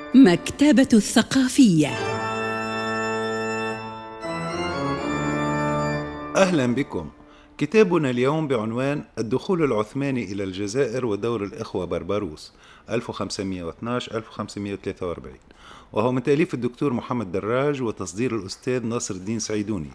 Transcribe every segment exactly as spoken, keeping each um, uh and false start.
مكتبة الثقافية. أهلا بكم. كتابنا اليوم بعنوان الدخول العثماني إلى الجزائر ودور الإخوة بربروس ألف وخمسمائة واثني عشر إلى ألف وخمسمائة وثلاثة وأربعين، وهو من تأليف الدكتور محمد دراج وتصدير الأستاذ ناصر الدين سعيدوني،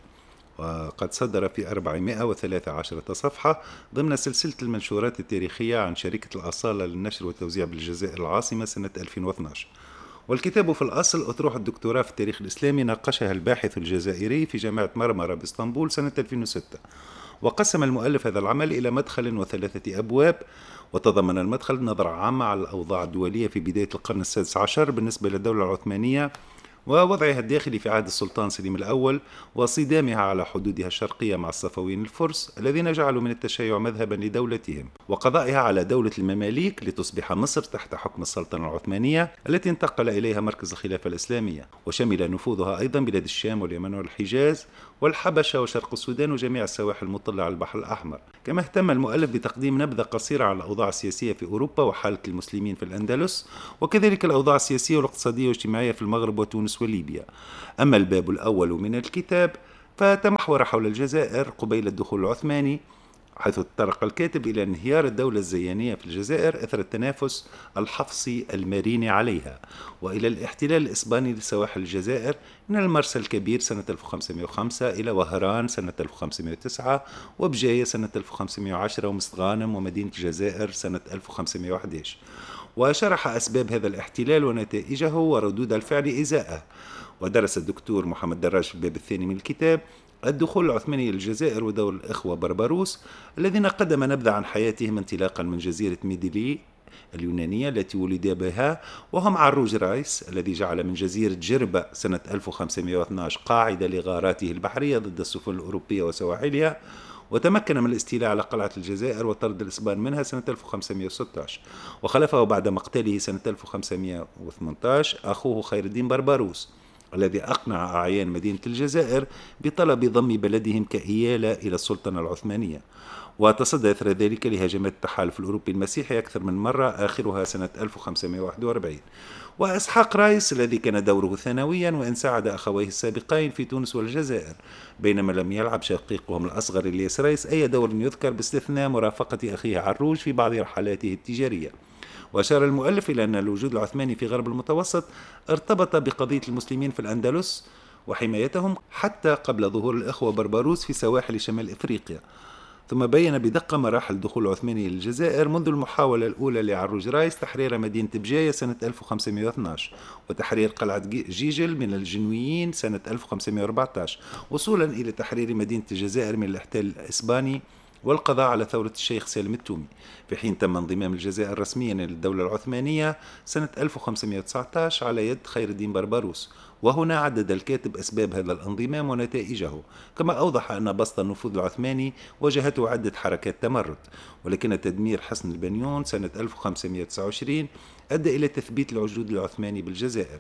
وقد صدر في أربعمائة وثلاثة عشر صفحة ضمن سلسلة المنشورات التاريخية عن شركة الأصالة للنشر والتوزيع بالجزائر العاصمة سنة ألفين واثني عشر. والكتاب في الأصل أطروحة الدكتوراه في التاريخ الإسلامي ناقشها الباحث الجزائري في جامعة مرمرة بإسطنبول سنة ألفين وستة، وقسم المؤلف هذا العمل إلى مدخل وثلاثة أبواب. وتضمن المدخل نظرة عامة على الأوضاع الدولية في بداية القرن السادس عشر بالنسبة للدولة العثمانية ووضعها الداخلي في عهد السلطان سليم الأول، وصدامها على حدودها الشرقية مع الصفويين الفرس الذين جعلوا من التشيع مذهبا لدولتهم، وقضائها على دولة المماليك لتصبح مصر تحت حكم السلطنة العثمانية التي انتقل إليها مركز الخلافة الإسلامية، وشمل نفوذها أيضا بلاد الشام واليمن والحجاز والحبشة وشرق السودان وجميع السواحل المطلة على البحر الأحمر. كما اهتم المؤلف بتقديم نبذة قصيرة عن الأوضاع السياسية في أوروبا وحالة المسلمين في الأندلس، وكذلك الأوضاع السياسية والاقتصادية والاجتماعية في المغرب وتونس وليبيا. أما الباب الأول من الكتاب فتمحور حول الجزائر قبيل الدخول العثماني، حيث تطرق الكاتب إلى انهيار الدولة الزيانية في الجزائر أثر التنافس الحفصي المرين عليها، وإلى الاحتلال الإسباني لسواحل الجزائر من المرسى الكبير سنة ألف وخمسمائة وخمسة إلى وهران سنة ألف وخمسمائة وتسعة وبجاية سنة ألف وخمسمائة وعشرة ومستغانم ومدينة الجزائر سنة ألف وخمسمائة وأحد عشر، وشرح أسباب هذا الاحتلال ونتائجه وردود الفعل إزاءه. ودرس الدكتور محمد دراج في الباب الثاني من الكتاب الدخول العثماني للجزائر ودور الإخوة بربروس الذين قدم نبذة عن حياتهم انطلاقا من جزيرة ميديلي اليونانية التي ولد بها، وهم عروج رايس الذي جعل من جزيرة جربة سنة ألف وخمسمائة واثني عشر قاعدة لغاراته البحرية ضد السفن الأوروبية وسواحلها، وتمكن من الاستيلاء على قلعة الجزائر وطرد الإسبان منها سنة ألف وخمسمائة وستة عشر، وخلفه بعد مقتله سنة ألف وخمسمائة وثمانية عشر أخوه خير الدين بربروس الذي أقنع أعيان مدينة الجزائر بطلب ضم بلدهم كإيالة إلى السلطنة العثمانية. وتصدى إثر ذلك لهجمات التحالف الأوروبي المسيحي أكثر من مرة، آخرها سنة ألف وخمسمائة وواحد وأربعين. وإسحاق رايس الذي كان دوره ثانويا وإن ساعد أخويه السابقين في تونس والجزائر، بينما لم يلعب شقيقهم الأصغر إلياس رايس أي دور يذكر باستثناء مرافقة أخيه عروج في بعض رحلاته التجارية. وأشار المؤلف إلى أن الوجود العثماني في غرب المتوسط ارتبط بقضية المسلمين في الأندلس وحمايتهم حتى قبل ظهور الإخوة بربروس في سواحل شمال إفريقيا. ثم بين بدقة مراحل الدخول العثماني للجزائر منذ المحاولة الأولى لعروج رايس تحرير مدينة بجاية سنة ألف وخمسمائة واثني عشر، وتحرير قلعة جيجل من الجنويين سنة ألف وخمسمائة وأربعة عشر، وصولا إلى تحرير مدينة الجزائر من الاحتلال الإسباني والقضاء على ثورة الشيخ سالم التومي، في حين تم انضمام الجزائر رسميا للدولة العثمانية سنة ألف وخمسمائة وتسعة عشر على يد خير الدين بربروس. وهنا عدد الكاتب أسباب هذا الانضمام ونتائجه، كما أوضح أن بسط النفوذ العثماني واجهته عدة حركات تمرد، ولكن تدمير حصن البنيون سنة ألف وخمسمائة وتسعة وعشرين أدى إلى تثبيت الوجود العثماني بالجزائر،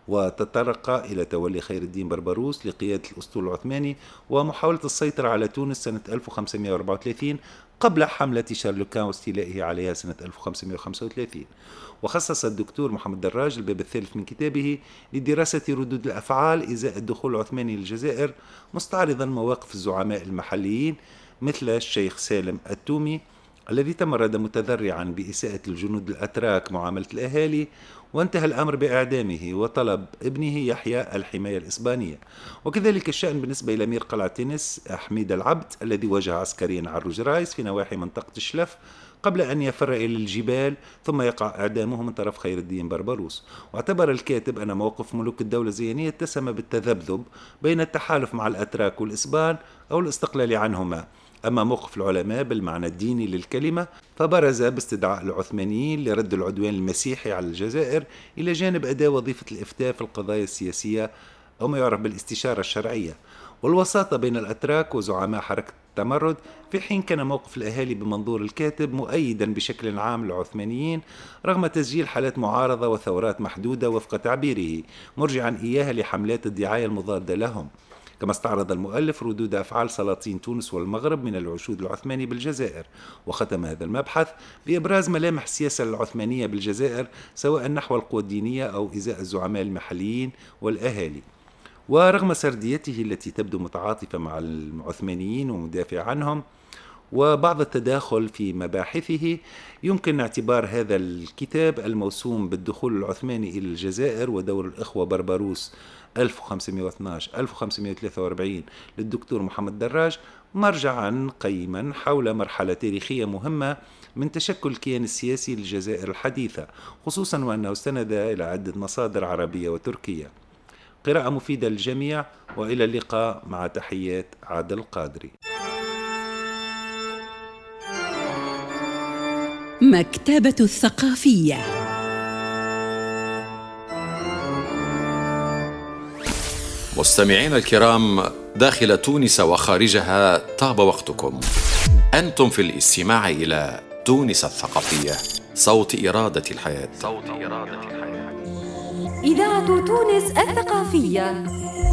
وتطرق إلى تولي خير الدين بربروس لقيادة الأسطول العثماني ومحاولة السيطرة على تونس سنة ألف وخمسمائة وأربعة وثلاثين قبل حملة شارلوكان واستيلائه عليها سنة ألف وخمسمائة وخمسة وثلاثين. وخصص الدكتور محمد دراج الباب الثالث من كتابه لدراسة ردود الأفعال إزاء الدخول العثماني للجزائر، مستعرضا مواقف الزعماء المحليين مثل الشيخ سالم التومي الذي تمرد متذرعا بإساءة الجنود الأتراك معاملة الأهالي، وانتهى الأمر بإعدامه وطلب ابنه يحيى الحماية الإسبانية. وكذلك الشأن بالنسبة إلى أمير قلعة تونس حميد العبد الذي واجه عسكريا عروج رايس في نواحي منطقة الشلف قبل أن يفر إلى الجبال ثم يقع إعدامه من طرف خير الدين بربروس. واعتبر الكاتب أن موقف ملوك الدولة الزيانية اتسم بالتذبذب بين التحالف مع الأتراك والإسبان أو الاستقلال عنهما، أما موقف العلماء بالمعنى الديني للكلمة فبرز باستدعاء العثمانيين لرد العدوان المسيحي على الجزائر إلى جانب أداء وظيفة الإفتاء في القضايا السياسية أو ما يعرف بالاستشارة الشرعية، والوساطة بين الأتراك وزعماء حركة التمرد، في حين كان موقف الأهالي بمنظور الكاتب مؤيدا بشكل عام للعثمانيين رغم تسجيل حالات معارضة وثورات محدودة وفق تعبيره، مرجعا إياها لحملات الدعاية المضادة لهم. كما استعرض المؤلف ردود أفعال سلاطين تونس والمغرب من العشود العثماني بالجزائر، وختم هذا المبحث بإبراز ملامح السياسة العثمانية بالجزائر سواء نحو القوى الدينية أو إزاء الزعماء المحليين والأهالي. ورغم سرديته التي تبدو متعاطفة مع العثمانيين ومدافع عنهم وبعض التداخل في مباحثه، يمكن اعتبار هذا الكتاب الموسوم بالدخول العثماني إلى الجزائر ودور الإخوة بربروس ألف وخمسمائة واثني عشر ألف وخمسمائة وثلاثة وأربعين للدكتور محمد دراج مرجعا قيما حول مرحلة تاريخية مهمة من تشكل الكيان السياسي للجزائر الحديثة، خصوصا وأنه استند إلى عدة مصادر عربية وتركية. قراءة مفيدة للجميع، وإلى اللقاء، مع تحيات عادل القادري. مكتبة الثقافية. مستمعين الكرام داخل تونس وخارجها، طاب وقتكم. أنتم في الاستماع إلى تونس الثقافية، صوت إرادة الحياة. صوت إرادة الحياة. إذاعة تونس الثقافية.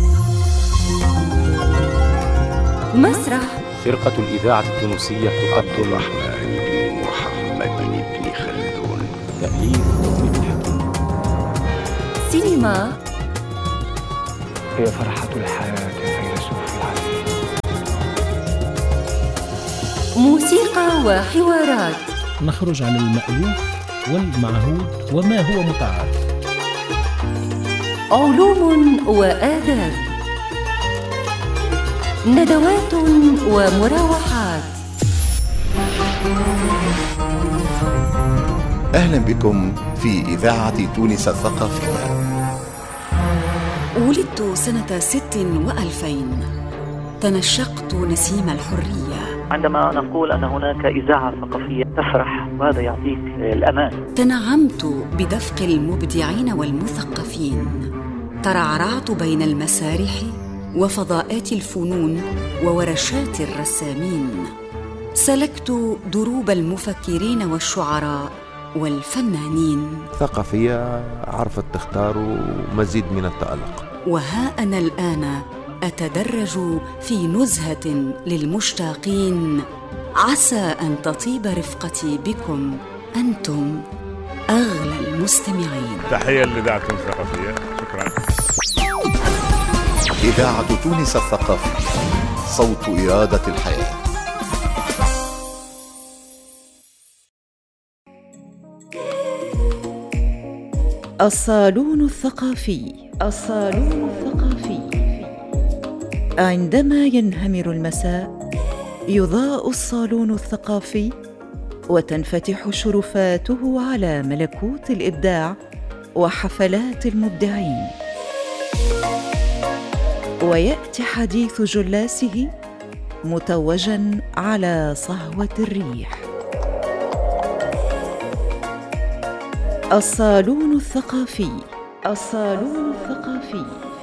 مسرح. فرقة الإذاعة التونسية تقدم الرحمن بن محمد بن خلدون. تأليف توفيق الحكيم. سينما. هي فرحة الحياة فيلسوف العالم. موسيقى وحوارات. نخرج عن المألوف والمعهود وما هو متعارف. علوم وآداب. ندوات ومراوحات. أهلا بكم في إذاعة تونس الثقافية. ولدت سنة ست وألفين، تنشقت نسيم الحرية. عندما نقول أن هناك إذاعة ثقافية تفرح، وهذا يعطيك الأمان. تنعمت بدفق المبدعين والمثقفين، ترعرعت بين المسارح وفضاءات الفنون وورشات الرسامين، سلكت دروب المفكرين والشعراء والفنانين. ثقافية عرفت تختار مزيد من التألق. وها أنا الآن أتدرج في نزهة للمشتاقين، عسى أن تطيب رفقتي بكم أنتم أغلى المستمعين. تحية لإذاعة تونس الثقافية. شكرا. إذاعة تونس الثقافية، صوت إرادة الحياة. الصالون الثقافي. الصالون الثقافي. عندما ينهمر المساء يضاء الصالون الثقافي وتنفتح شرفاته على ملكوت الإبداع وحفلات المبدعين، ويأتي حديث جلاسه متوجا على صهوة الريح. الصالون الثقافي. الصالون الثقافي.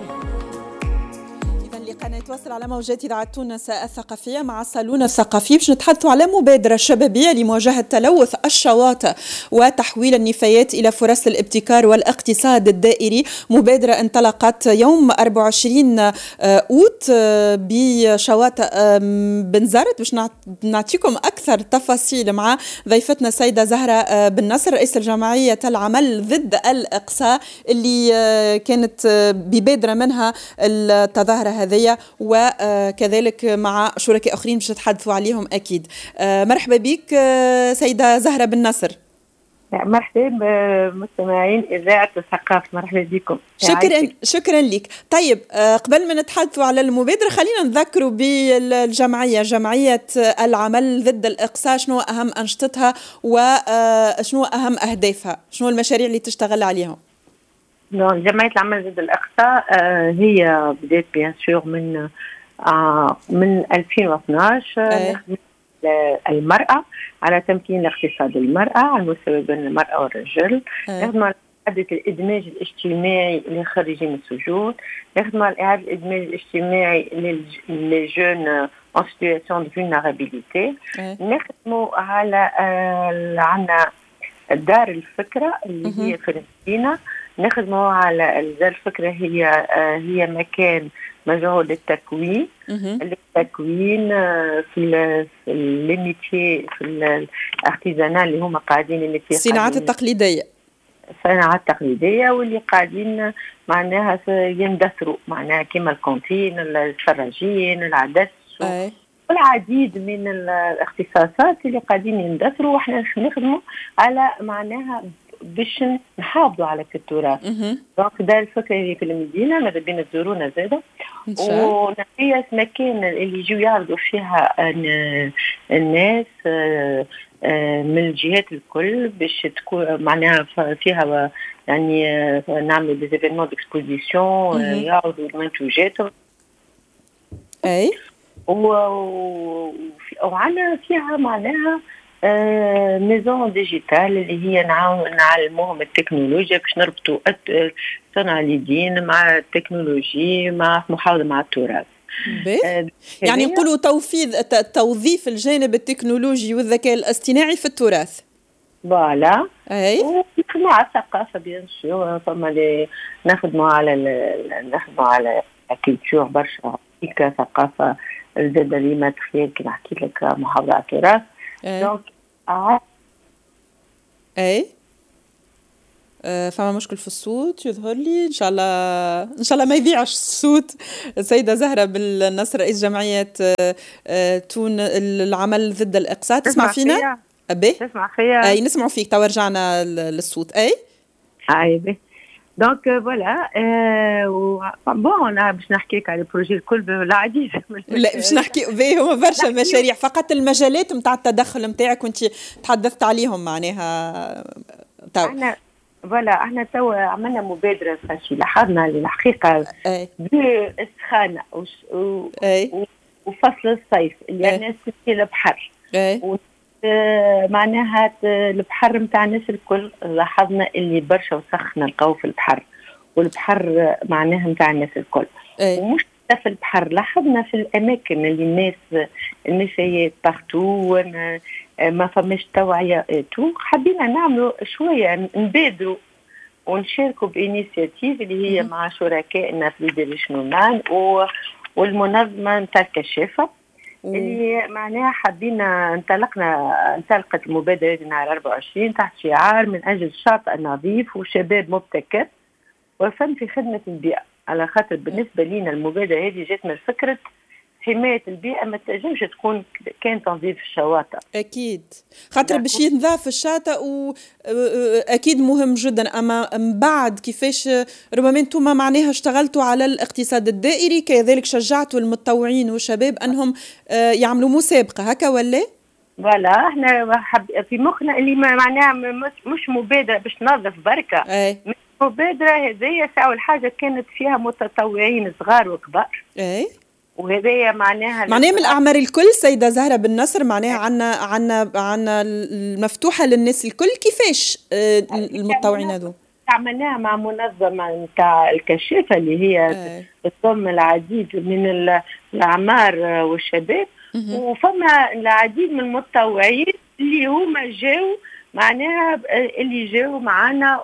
نتواصل على موجات إذاعة تونس الثقافية مع الصالون الثقافي باش نتحدثوا على مبادرة شبابية لمواجهة تلوث الشواطئ وتحويل النفايات إلى فرص الابتكار والاقتصاد الدائري. مبادرة انطلقت يوم أربعة وعشرين أوت بشواطئ بنزرت. باش نعطيكم أكثر تفاصيل مع ضيفتنا السيدة زهرة بن نصر، رئيس الجمعية العمل ضد الإقصاء، اللي كانت ببادرة منها التظاهرة هذه، وكذلك مع شركاء آخرين باش نتحدثوا عليهم أكيد. مرحبا بك سيدة زهرة بن نصر. مرحبا بمستمعين إذاعة الثقافة، مرحبا بكم. شكرا شكرا لك. طيب قبل ما نتحدثوا على المبادرة خلينا نذكروا بالجمعية، جمعية العمل ضد الإقصاء، شنو أهم أنشطتها وشنو أهم أهدافها، شنو المشاريع اللي تشتغل عليهم؟ جمعية العمل ضد الإقصاء هي بدأت بيان سور من من ألفين واثناشر نخدم المرأة على تمكين اقتصاد المرأة على المستوى بين المرأة والرجل، نخدم على إعادة الإدماج الاجتماعي لخريجين السجون، نخدم على إعادة الإدماج الاجتماعي للجون en situation de vulnérabilité، نخدم على عنا دار الفكرة اللي هي في المدينة نخدموا على الفكرة. هي هي مكان مجهول للتكوين التكوين في الميتي في الارتيزانال اللي هما قاعدين الميتي الصناعات التقليدية الصناعات التقليدية واللي قاعدين معناها يندثروا معناها كما الكونتين الفراجين العدس أي. والعديد من الاختصاصات اللي قاعدين يندثروا واحنا نخدموا على معناها باش نحافظوا على التراث. دونك ده الفكره اللي في المدينه ماذا بينا تزورونا زاده ونقيس مكان اللي يجوا يعرضوا فيها الناس من الجهات الكل باش تكون معناها فيها يعني نعملوا دي ايفينمون ديكسبوزيسيون يعرضوا المنتوجات اي وعنا فيها معناها آه ميزون ديجيتال اللي هي نعلموهم التكنولوجيا باش نربطوا صنع اليدين مع التكنولوجيا مع محافظة مع التراث. آه يعني نقولوا توفير توظيف الجانب التكنولوجي والذكاء الاصطناعي في التراث. فوالا. اي. ونخدموا على الثقافة بيان سور فما اللي نخدموا على نخدموا على الكولتور برشا كثقافة زاد اللي ما تخيل كي نحكي لك محافظة على التراث. دونك آه. اي آه فما مشكل في الصوت يظهر لي ان شاء الله ان شاء الله ما يضيعش الصوت. السيده زهره بالنصر رئيس جمعيه آه تون العمل ضد الاقصاء تسمع فينا؟ ابي تسمع فيا؟ اي نسمعوا فيك تو رجعنا للصوت. اي اي دونك فوالا بون انا باش نحكي لك على البروجي الكل العديد. لا باش نحكي به هما برشا مشاريع فقط المجالات نتاع التدخل نتاعك وانت تحدثت عليهم معناها تو. احنا فوالا احنا تو عملنا مبادره فاشي لاحظنا الحقيقه بالسخانه وفصل الصيف اللي الناس تمشي للبحر معناها البحر نتاع الناس الكل لاحظنا اللي برشا وسخ نلقاو في البحر والبحر معناها نتاع الناس الكل. أي. ومش في البحر لاحظنا في الاماكن اللي الناس النسايات بارتو ما فماش توعيه تو حبينا نعملوا شويه نبادروا ونشاركوا بانيسياتيف اللي هي مع شركائنا في ديريشنومان والمنظمه نتاع الكشافه اللي معناها حبينا انطلقنا انطلقت المبادرة نهار أربعة وعشرين تحت شعار من أجل الشاطئ النظيف وشباب مبتكر وفن في خدمة البيئة. على خاطر بالنسبة لنا المبادرة هذه جات من فكرة حماية البيئة ما تنجمش تكون كان تنظيف الشواطئ. أكيد خاطر باش ينظاف الشاطئ وأكيد مهم جدا. أما بعد كيفاش ربما انتم معناها اشتغلتوا على الاقتصاد الدائري كذلك شجعتوا المتطوعين والشباب أنهم يعملوا مسابقة هكا ولا؟ فوالا احنا في مخنا اللي معناها مش مبادرة باش ننظف بركة. أي. مبادرة هذه أول حاجة كانت فيها متطوعين صغار وكبار. أي. وهذه معناها معناها من الأعمار الكل سيدة زهرة بالنصر معناها عنا عنا عنا المفتوحة للناس الكل. كيفاش المتطوعين هذو؟ عملناها مع منظمة نتاع الكشافة اللي هي تضم العديد من الأعمار والشباب وفما العديد من المتطوعين اللي هما جاوا معناها اللي جاوا معنا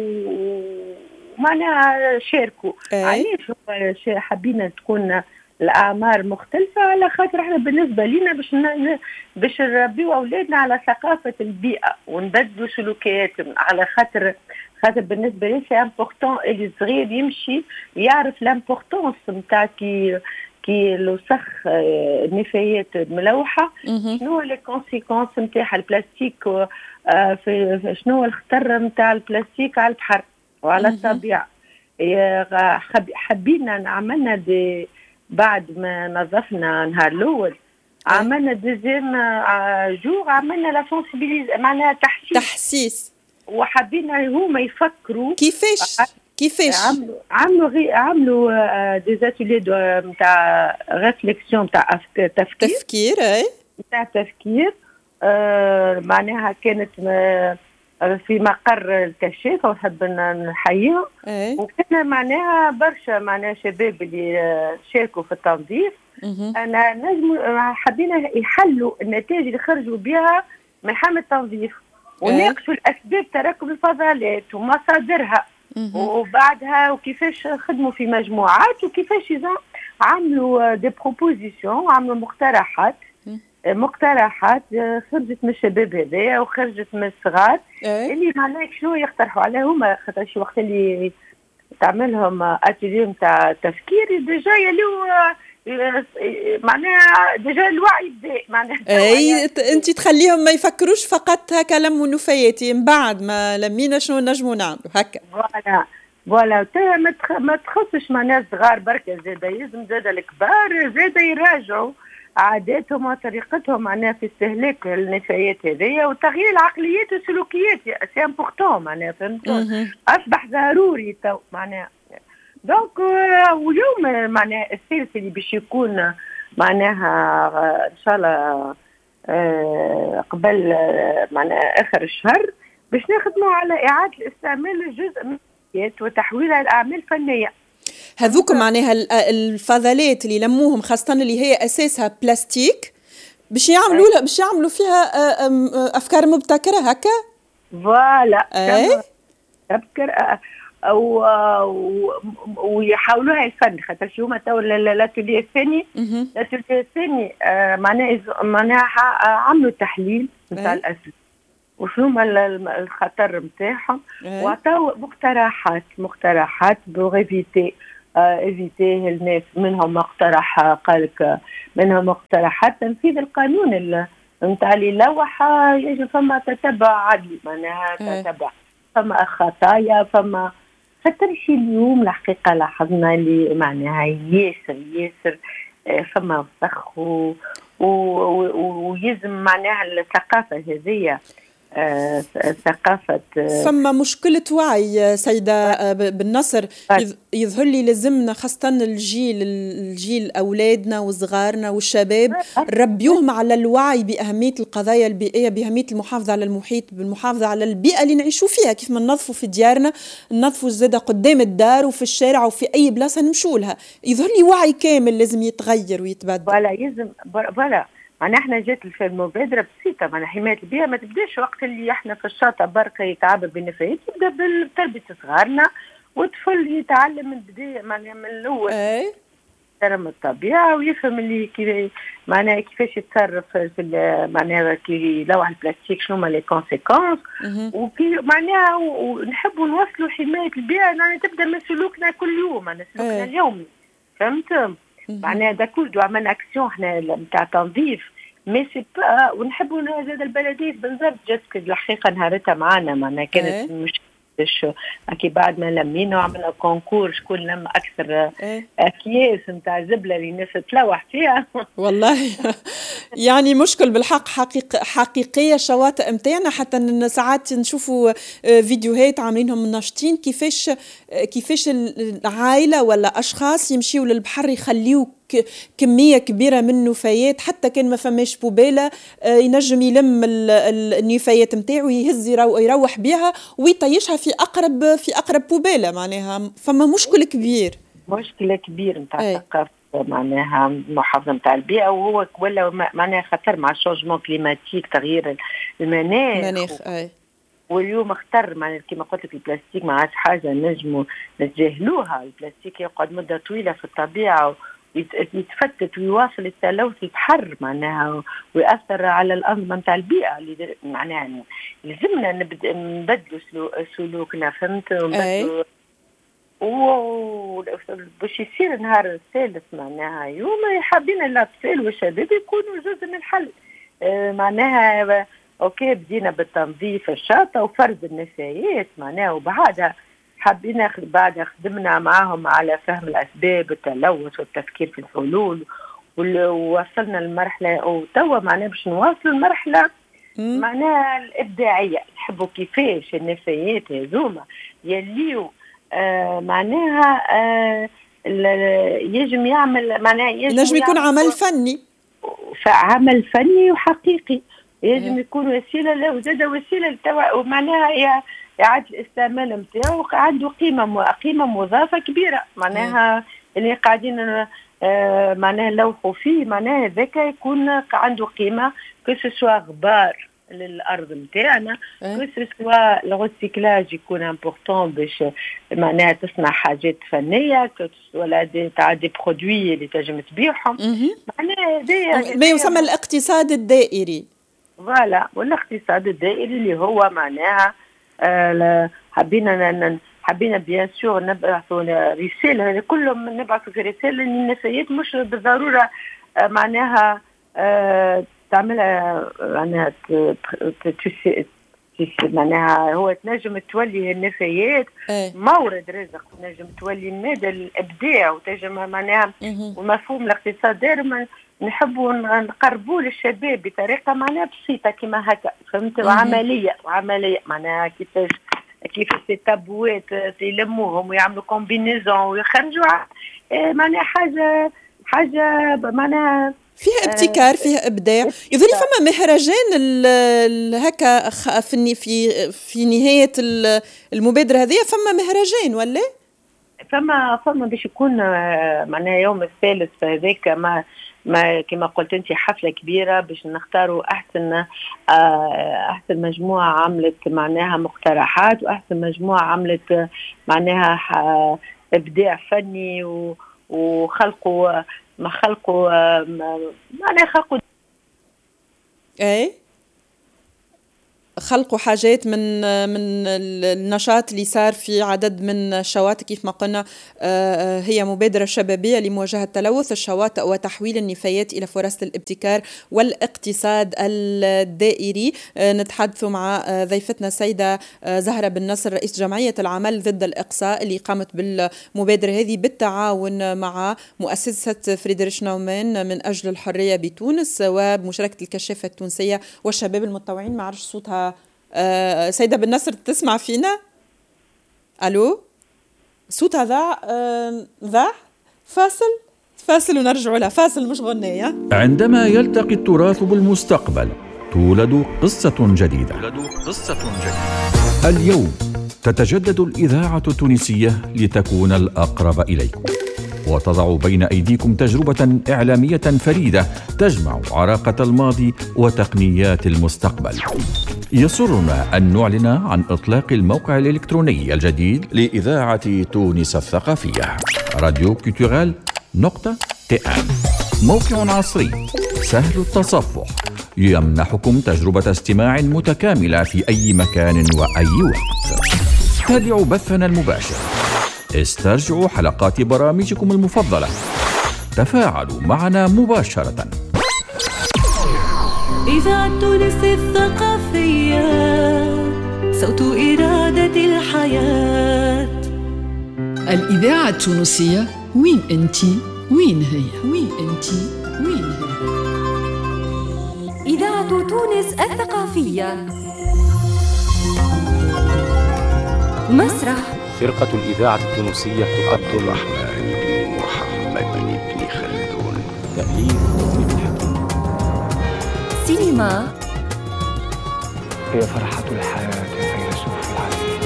ومعناها شاركوا. علاش حابين تكون الأعمار مختلفة؟ على خاطر احنا بالنسبة لنا باش باش نربيو أولادنا على ثقافة البيئة ونبدلوا سلوكياتهم. على خاطر خاطر بالنسبة لي سي امبورطون اللي صغير يمشي يعرف لامبورطونس نتاع كي كي الوسخ النفايات الملوحة شنو لي كونسيكونس نتاع البلاستيك في شنو الخطر نتاع البلاستيك على البحر وعلى الطبيعة. حبينا عملنا دي بعد ما نظفنا نهار الاول عملنا دوزيام جور عملنا لا سونسيبيليز معناها تحسيس تحسيس وحبينا هما يفكروا كيفاش كيفاش عملوا عملوا غي عملوا دي زاتولي نتاع ريفليكسيون نتاع تفكير تفكير اي نتاع تفكير آه معناها كانت في مقر الكشافة ونحب نحييهم. وكان معناها برشا معناها شباب اللي شاركوا في التنظيف. أنا نجم حبينا يحلوا النتائج اللي خرجوا بها من حمل التنظيف وناقشوا الأسباب تراكم الفضلات ومصادرها وبعدها وكيفاش خدموا في مجموعات وكيفاش عملوا دي بروبوزيسيون، عملوا مقترحات مقترحات خرجت من الشباب هذايا وخرجت من الصغار اللي معناها شنو يقترحوا عليه هما، خاطر شي وقت اللي تعملهم اتيلي نتاع تفكير ديجا يلو معناها ديجا الوعي بدا معناها. اي انت تخليهم ما يفكروش فقط هكا لموا نفاياتي من بعد ما لمينا شنو نجموا نعملوا هكا. فوالا فوالا ما تخصش معناها صغار بركه، زاده يلزم زاده الكبار زاده يراجعوا عاداتهم وطريقتهم معناها في استهلاك النفايات هذيا وتغيير العقليات والسلوكيات سي امبورطون معناها فهمت، اصبح ضروري تو معناها. دونك واليوم معناها السيلس اللي باش يكون معناها ان شاء الله قبل معناها اخر الشهر باش نخدموا على اعاده استعمال الجزء من النفايات وتحويلها لاعمال فنيه. هذوك معناها الفضلات اللي لموهم خاصة اللي هي أساسها بلاستيك باش يعملوا لها باش يعملوا فيها أفكار مبتكرة هكا. فوالا تبكر أو ويحاولوها الفن، خاطر شو هما تو الاتولي الثاني الاتولي الثاني معناها معناها عملوا تحليل نتاع الأسد وشنو هما الخطر نتاعهم وعطاو مقترحات مقترحات بوغ ايفيتي ايفيتي الناس. منهم مقترح قالك منهم مقترحات تنفيذ القانون نتاع اللي لوح يجب فما تتبع عدلي معناها تتبع فما خطايا فما خاطر شي اليوم الحقيقه لاحظنا اللي معناها ياسر ياسر فما وسخ ويلزم معناها الثقافه هذية آه، ثقافة آه فما مشكلة وعي سيدة بن نصر يظهر لي لازمنا خاصة الجيل الجيل أولادنا وصغارنا والشباب نربيوهم على الوعي بأهمية القضايا البيئية، بأهمية المحافظة على المحيط، بالمحافظة على البيئة اللي نعيشوا فيها، كيف ما ننظفوا في ديارنا ننظفوا زادة قدام الدار وفي الشارع وفي أي بلاصة نمشوا لها. يظهر لي وعي كامل لازم يتغير ويتبدل. ولا يلزم ولا معناها احنا جات في المبادره بسيطه معناها حمايه البيئه ما تبداش وقت اللي احنا في الشاطئ بركه يتعب بالنفايات، يبدا بتربيه صغارنا والطفل يتعلم من البدايه معناها من الاول اي يحترم الطبيعه ويفهم اللي كي معناها كيفاش يتصرف في معناها كي لوح البلاستيك شنو هما لي كونسيكونس وكي معناها ونحبوا نوصلوا حمايه البيئه يعني تبدا من سلوكنا كل يوم معناها سلوكنا اليومي فهمت معناها دا كل عملنا اكسيون احنا نتاع تنظيف مي سي با ونحبوا زاد البلديه بنزرت جات الحقيقه نهارتها معنا معناها كانت مش اكي بعد ما لمينا وعملنا كونكور شكون لما اكثر اكياس نتاع زبله اللي الناس تلوح فيها والله يعني مشكل بالحق حقيق حقيقيه شواطئ نتاعنا حتى ساعات نشوفوا فيديوهات عاملينهم ناشطين كيفاش كيفاش العائله ولا اشخاص يمشيوا للبحر يخليوا كمية كبيرة من النفايات حتى كان ما فماش بوبالة ينجم يلم النفايات متاعو يهز يروح بها ويطيشها في أقرب في أقرب بوبالة معناها فما مشكل كبير مشكلة كبير نتاع الثقافة معناها المحافظة نتاع البيئة وهو ولا معناها خطر مع الشونجمون كليماتيك تغيير المناخ المناخ أي واليوم اختار معناها كما قلت لك البلاستيك ما عادش حاجة نجموا نتجاهلوها. البلاستيك يقعد مدة طويلة في الطبيعة يتفتت ويواصل التلوث البحر معناها ويأثر على الأنظمة نتاع البيئة اللي معناها لازمنا نبدلوا سلوكنا فهمت ونبدلوا باش يصير النهار الثالث معناها يوم حابين الأطفال والشباب يكونوا جزء من الحل آه معناها اوكي بدينا بالتنظيف الشاطئ وفرز النفايات معناها وبعدها حابين بعد خدمنا معهم على فهم الأسباب التلوث والتفكير في الحلول ووصلنا لمرحلة وتوا معناها باش نواصل المرحلة معناها الإبداعية نحبوا كيفاش النفايات هذوما يليو آه معناها آه يجم يعمل معناها يجم يكون عمل فني عمل فني وحقيقي يجم يكون وسيلة وزاد وسيلة للتوا معناها هي إعادة الاستعمال نتاعو عنده قيمة قيمة مضافة كبيرة معناها اللي قاعدين آه معناها نلوحوا فيه معناها ذاك يكون عنده قيمة كسوا غبار للارض نتاعنا، كو سوا الغوسيكلاج يكون امبورطون باش معناها تصنع حاجات فنيه، ولا تاع دي برودوي اللي تنجم تبيعهم، معناها ما يسمى الاقتصاد الدائري. فوالا، والاقتصاد الدائري اللي هو معناها آه حبينا حبينا بيان سور نبعثوا رساله كلهم، نبعثوا في رساله للنفايات مش بالضروره آه معناها آه تعملها معناها معناها هو تنجم تولي النفايات مورد رزق، تنجم تولي مادة الابداع، وتنجم معناها ومفهوم الاقتصاد دائما نحبوا نقربوا للشباب بطريقه معناها بسيطه كما هكا، فهمت؟ وعمليه وعمليه معناها كيفاش كيف التابوات يلموهم ويعملوا كومبينيزون ويخرجوا معناها حاجه حاجه معناها فيها ابتكار، فيها ابداع. يظهر فما مهرجان هكا في في في نهايه المبادره هذه، فما مهرجان ولا فما فما باش يكون معناها يوم الثالث فهذاك ما ما كما قلت انت حفله كبيره باش نختاروا احسن احسن مجموعه عملت معناها مقترحات، واحسن مجموعه عملت معناها ابداع فني وخلقوا ما خلقوا معناها خلقوا اي خلقوا حاجات من من النشاط اللي صار في عدد من الشواطئ. كيف ما قلنا هي مبادرة شبابية لمواجهة تلوث الشواطئ وتحويل النفايات إلى فرص الابتكار والاقتصاد الدائري. نتحدث مع ضيفتنا السيدة زهرة بن نصر، رئيس جمعية العمل ضد الإقصاء، اللي قامت بالمبادرة هذه بالتعاون مع مؤسسة فريدريش نومان من أجل الحرية بتونس، وبمشاركة الكشافة التونسية والشباب المتطوعين. ما عرفش صوتها آه سيدة بن نصر، تسمع فينا؟ ألو، صوتها ذا آه ذا فاصل فاصل ونرجع لها. فاصل مش غنية. عندما يلتقي التراث بالمستقبل تولد قصة جديدة. تولد قصة جديدة. اليوم تتجدد الإذاعة التونسية لتكون الأقرب إليكم، وتضع بين أيديكم تجربة إعلامية فريدة تجمع عراقة الماضي وتقنيات المستقبل. يسرنا أن نعلن عن إطلاق الموقع الإلكتروني الجديد لإذاعة تونس الثقافية، راديو كولتورال نقطة تي ان. موقع عصري سهل التصفح يمنحكم تجربة استماع متكاملة في أي مكان وأي وقت. تابعوا بثنا المباشر، استرجعوا حلقات برامجكم المفضلة، تفاعلوا معنا مباشرة. إذاعة تونس الثقافية، صوت إرادة الحياة. الإذاعة التونسية، وين أنتي؟ وين هي؟ وين أنتي؟ وين هي؟ إذاعة تونس الثقافية، مسرح فرقة الإذاعة التونسية تقدم الرحمن بن محمد بن خلدون، تأليف مدحت، سينما هي فرحة الحياة الفيلسوف العظيم،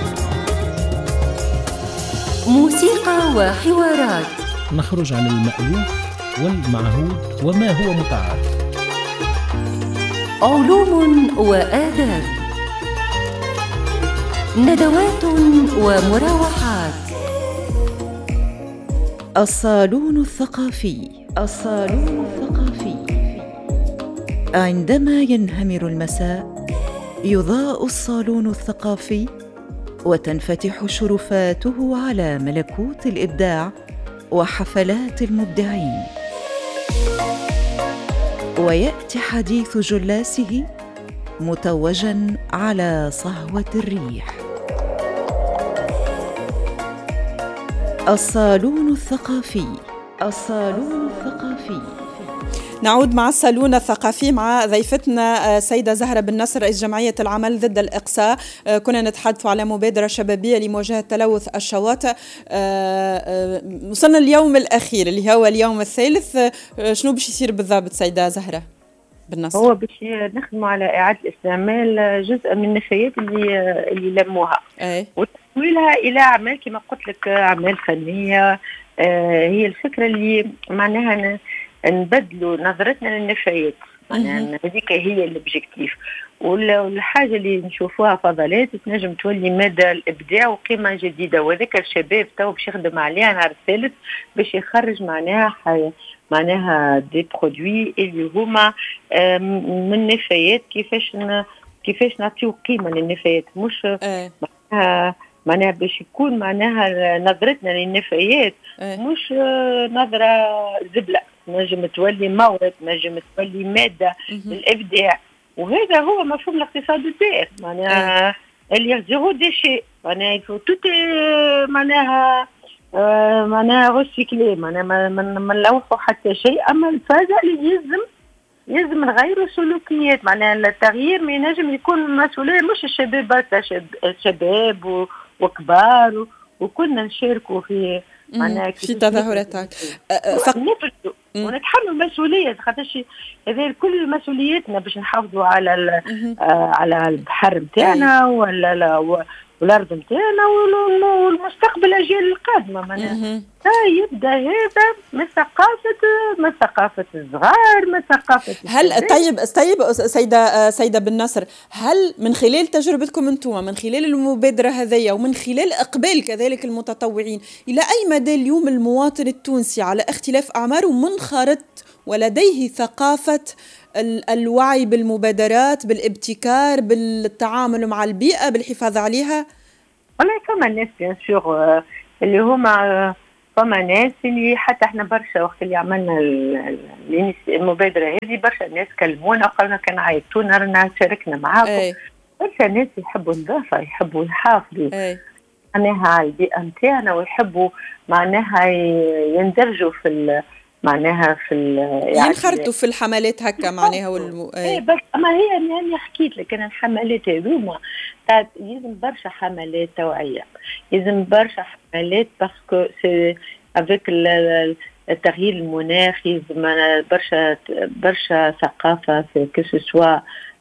موسيقى وحوارات، نخرج عن المألوف والمعهود وما هو متعارف، علوم وآداب، ندوات ومراوحات. الصالون الثقافي. الصالون الثقافي. عندما ينهمر المساء يضاء الصالون الثقافي وتنفتح شرفاته على ملكوت الإبداع وحفلات المبدعين، ويأتي حديث جلاسه متوجا على صهوة الريح. الصالون الثقافي. الصالون الثقافي. نعود مع الصالون الثقافي مع ضيفتنا سيدة زهرة بن نصر، رئيس جمعية العمل ضد الإقصاء. كنا نتحدث على مبادرة شبابية لمواجهة تلوث الشواطئ. وصلنا اليوم الأخير اللي هو اليوم الثالث. شنو باش يصير بالضبط سيدة زهرة بن نصر؟ هو باش نخدموا على إعادة استعمال جزء من النفايات اللي اللي لموها أي. وتحويلها إلى أعمال كما قلت لك، أعمال فنية. هي الفكرة اللي معناها نبدلوا نظرتنا للنفايات. معناها هذيك هي الاوبجيكتيف. والحاجه اللي نشوفوها فضلات تنجم تولي مدى الابداع وقيمه جديده، وذاك الشباب تو باش يخدم عليها نهار الثالث باش يخرج معناها معناها دي برودوي اللي هما من النفايات كيفاش كيفاش نعطيو قيمه للنفايات، مش معناها معناها باش يكون معناها نظرتنا للنفايات مش نظره زبله، نجم تولي مورد، نجم تولي ماده للابداع. وهذا هو مفهوم الاقتصاد الدائر، معناها اللي زيرو ديشي، معناها توت معناها آه معناها ريسيكلي، معناها ما نلوحوا حتى شيء. اما الفازة اللي يلزم يلزم نغيروا سلوكيات، معناها التغيير ما ينجم يكون مسؤولية مش الشباب بس، الشباب وكبار وكلنا نشاركوا في معناها في تظاهرات فنفرضوا ونتحمل مسؤولية، خاطرش هذه كل مسؤوليتنا باش نحافظوا على على البحر نتاعنا ولا والارض نتاعنا والمستقبل الاجيال القادمه. معناها يبدا هذا من ثقافه من ثقافه الصغار، من ثقافه هل طيب طيب سيده سيده بن نصر، هل من خلال تجربتكم انتم، من خلال المبادره هذيا ومن خلال اقبال كذلك المتطوعين، الى اي مدى اليوم المواطن التونسي على اختلاف اعماره منخرط ولديه ثقافه الوعي بالمبادرات، بالابتكار، بالتعامل مع البيئة، بالحفاظ عليها؟ والله فما ناس بيان سور اللي هما فما ناس اللي حتى احنا برشا وقت اللي عملنا المبادرة هذه برشا ناس كلمونا وقالنا كان عيطونا رانا شاركنا معاكم. برشا ناس يحبوا النظافة، يحبوا يحافظوا معناها على البيئة نتاعنا ويحبوا معناها يندرجوا في معناها في يعني ينخرطوا في الحملات هكا معناها والم... ايه بس اما هي يعني حكيت لك انا الحملات هذوما يلزم برشا حملات توعيه، يلزم برشا حملات باسكو سي افيك التغيير المناخي، يلزم برشا برشا ثقافه في كو سوا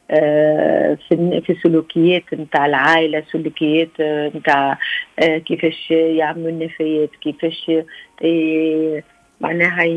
في في سلوكيات نتاع العائله، سلوكيات نتاع كيفاش يعملوا النفايات، كيفاش معناها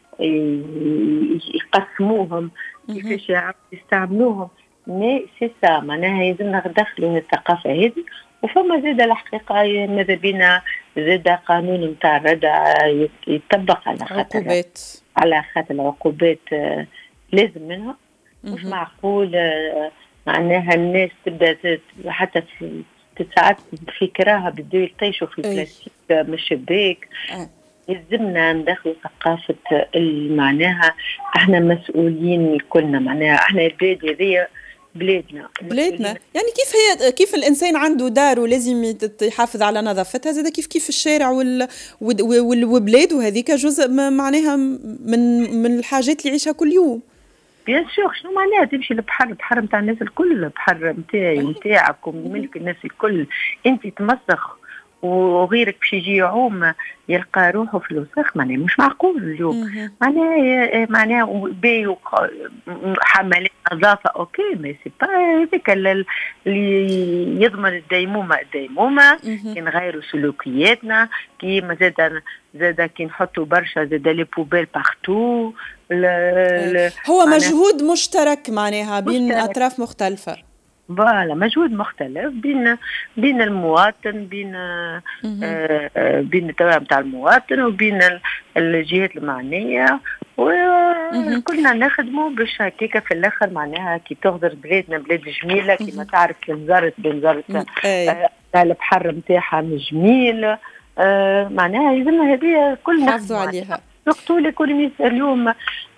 يقسموهم، كيفاش يستعملوهم. مي سي سا معناها يلزمنا ندخلوا الثقافه هذه. وفما زاد الحقيقه ماذا بينا زاد قانون نتاع الردع يطبق على خاطر على خاطر العقوبات لازم منها. مش معقول معناها الناس تبدا حتى في ساعات في كراهه بدو يطيشوا في البلاستيك من الشباك. يلزمنا ندخل ثقافة معناها احنا مسؤولين كلنا، معناها احنا البلاد هذه بلادنا بلادنا يعني كيف هي كيف الانسان عنده دار ولازم يحافظ على نظافتها، زي كيف كيف الشارع وال والبلاد وهذيك جزء معناها من من الحاجات اللي يعيشها كل يوم. بيان سور شنو معناها تمشي للبحر، البحر نتاع الناس الكل، البحر نتاعي نتاعك وملك الناس الكل، انت تمسخ وغيرك باش يجي يعوم يلقى روحه في الوسخ. معناها مش معقول اليوم. معناها معناها بي حملات نظافه اوكي، مي سي با هذاك اللي يضمن الديمومه الديمومه كي نغيروا سلوكياتنا، كي زاد زاد كي نحطوا برشا زاد لي بوبيل بارتو. هو مجهود مشترك معناها بين مشترك. اطراف مختلفه. فوالا مجهود مختلف بين بين المواطن، بين آه بين التوعية نتاع المواطن وبين الجهات المعنيه، وكلنا نخدموا باش هكاكا في الاخر معناها كي تغدر بلادنا بلاد جميله كيما تعرف بنزرت بنزرت آه البحر نتاعها جميل. آه معناها يلزمنا هذه كلنا نحافظوا عليها. سورتو ليكونومي اليوم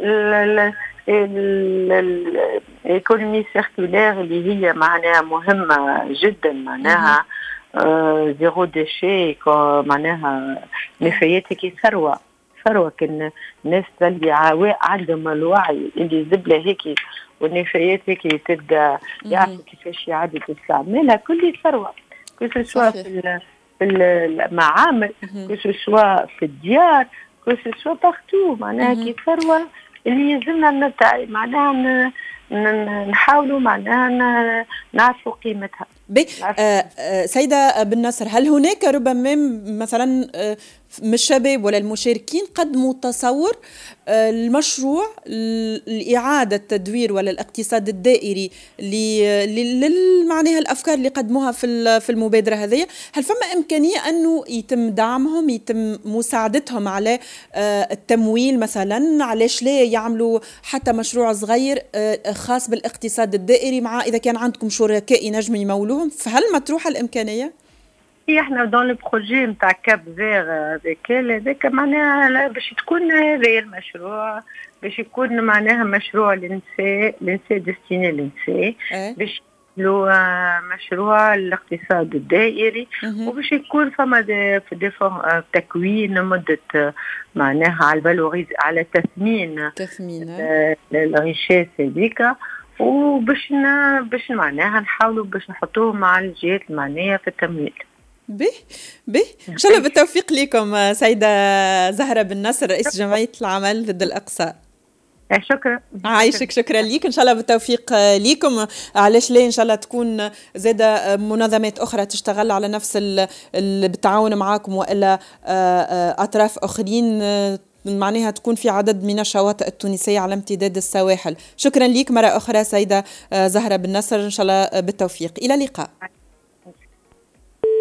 الايكونومي سيركولير اللي هي معناها مهمه جدا، معناها آه زيرو ديشي، معناها نفايات كي ثروه ثروه كان الناس اللي عندهم الوعي اللي الزبله هيك والنفايات هيك تبدا يعرفوا كيفاش يعادوا تستعملها، كل ثروه كل سوا في في المعامل، كل سوا في الديار، كل سوا بارتو. معناها كي ثروه اللي يلزمنا معناها نحاولوا معناها نعرفوا قيمتها. سيدة بن نصر، هل هناك ربما مثلا من الشباب ولا المشاركين قدموا تصور المشروع لإعادة تدوير ولا الاقتصاد الدائري للمعنى الأفكار اللي قدموها في في المبادرة هذه؟ هل فما إمكانية أنه يتم دعمهم، يتم مساعدتهم على التمويل مثلا؟ علاش لا يعملوا حتى مشروع صغير خاص بالاقتصاد الدائري، مع إذا كان عندكم شركاء ينجم يمولوهم؟ فهل مطروحة الإمكانية؟ هي احنا دون البروجي نتاع كاب فيغ هذاك هذاك معناها باش تكون هذا المشروع، باش يكون معناها مشروع للنساء للنساء ديستيني للنساء، باش لو مشروع الاقتصاد الدائري، وباش يكون فما في تكوين مدة معناها على الفالوريز على تثمين تثمين الريشيس هذيك، وباش باش معناها نحاولوا باش نحطوه مع الجهات المعنية في التمويل. به به ان شاء الله بالتوفيق لكم سيدة زهرة بن نصر، رئيس جمعية العمل ضد الإقصاء. شكرا. عايشك، شكرا ليك، ان شاء الله بالتوفيق ليكم. علاش لا ان شاء الله تكون زادة منظمات اخرى تشتغل على نفس بالتعاون معاكم، والا اطراف اخرين معناها تكون في عدد من الشواطئ التونسية على امتداد السواحل. شكرا ليك مرة أخرى سيدة زهرة بن نصر، إن شاء الله بالتوفيق، إلى اللقاء.